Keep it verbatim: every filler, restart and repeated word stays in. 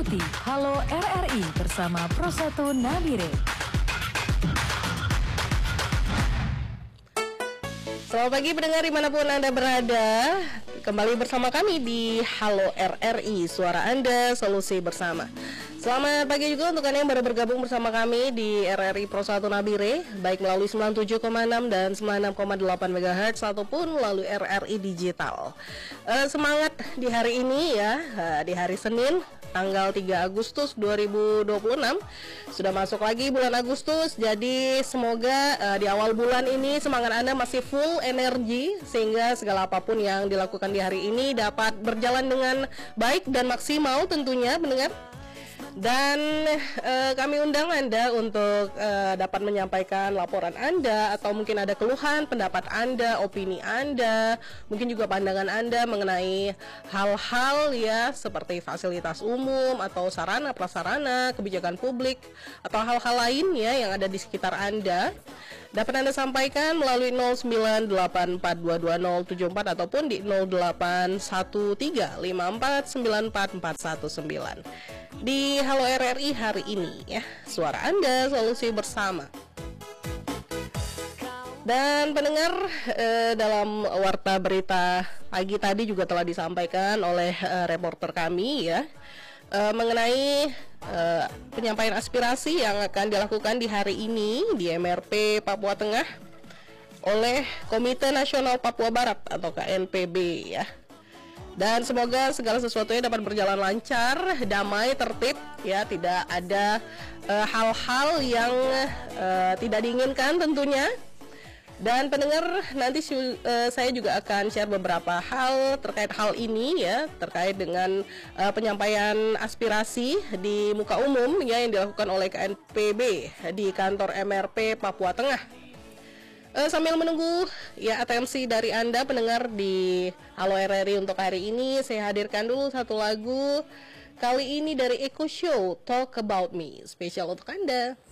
Ikuti Halo R R I bersama Pro satu Nabire. Selamat pagi pendengar dimanapun Anda berada. Kembali bersama kami di Halo R R I, suara Anda, solusi bersama. Selamat pagi juga untuk Anda yang baru bergabung bersama kami di R R I Pro satu Nabire, baik melalui sembilan puluh tujuh koma enam dan sembilan puluh enam koma delapan megahertz ataupun melalui R R I Digital. uh, Semangat di hari ini ya, uh, di hari Senin tanggal tiga Agustus dua ribu dua puluh enam. Sudah masuk lagi bulan Agustus. Jadi semoga uh, di awal bulan ini semangat Anda masih full energi, sehingga segala apapun yang dilakukan di hari ini dapat berjalan dengan baik dan maksimal tentunya pendengar. Dan uh, kami undang Anda untuk uh, dapat menyampaikan laporan Anda, atau mungkin ada keluhan, pendapat Anda, opini Anda, mungkin juga pandangan Anda mengenai hal-hal ya seperti fasilitas umum atau sarana prasarana, kebijakan publik, atau hal-hal lain ya yang ada di sekitar Anda. Dapat Anda sampaikan melalui nol sembilan delapan empat dua dua nol tujuh empat ataupun di nol delapan satu tiga lima empat sembilan empat empat satu sembilan. Di Halo R R I hari ini ya, suara Anda, solusi bersama. Dan pendengar, eh, dalam warta berita pagi tadi juga telah disampaikan oleh eh, reporter kami ya, eh, mengenai eh, penyampaian aspirasi yang akan dilakukan di hari ini di M R P Papua Tengah oleh Komite Nasional Papua Barat atau K N P B ya. Dan semoga segala sesuatunya dapat berjalan lancar, damai, tertib ya, tidak ada uh, hal-hal yang uh, tidak diinginkan tentunya. Dan pendengar, nanti uh, saya juga akan share beberapa hal terkait hal ini ya, terkait dengan uh, penyampaian aspirasi di muka umum ya yang dilakukan oleh K N P B di kantor M R P Papua Tengah. Uh, sambil menunggu ya atensi dari Anda pendengar di Halo R R I untuk hari ini, saya hadirkan dulu satu lagu kali ini dari Eko Show, Talk About Me, spesial untuk Anda.